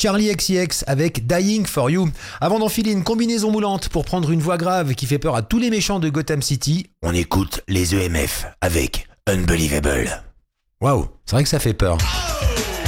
Charlie XCX avec Dying for You. Avant d'enfiler une combinaison moulante pour prendre une voix grave qui fait peur à tous les méchants de Gotham City, on écoute les EMF avec Unbelievable. Waouh, c'est vrai que ça fait peur.